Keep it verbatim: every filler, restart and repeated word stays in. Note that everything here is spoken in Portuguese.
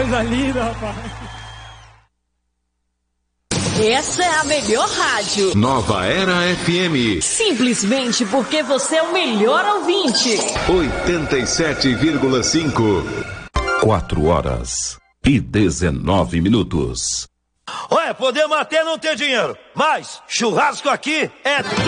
coisa linda, rapaz. Essa é a melhor rádio. Nova Era F M. Simplesmente porque você é o melhor ouvinte. oitenta e sete vírgula cinco. Quatro horas e dezenove minutos. Olha, podemos até não ter dinheiro, mas churrasco aqui é